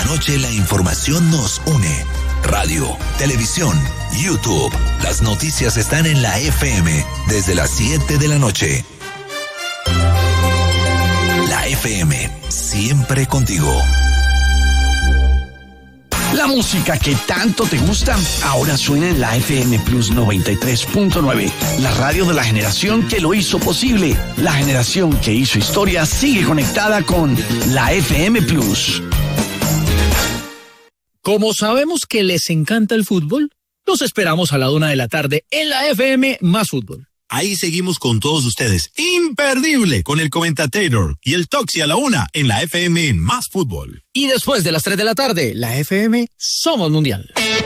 noche la información nos une. Radio, televisión, YouTube. Las noticias están en la FM desde las 7 de la noche. La FM, siempre contigo. La música que tanto te gusta ahora suena en la FM Plus 93.9, la radio de la generación que lo hizo posible. La generación que hizo historia sigue conectada con la FM Plus. Como sabemos que les encanta el fútbol, los esperamos a la 1 de la tarde en la FM Más Fútbol. Ahí seguimos con todos ustedes. Imperdible con el Comentator y el Toxi a la 1 en la FM Más Fútbol. Y después de las 3 de la tarde, la FM Somos Mundial.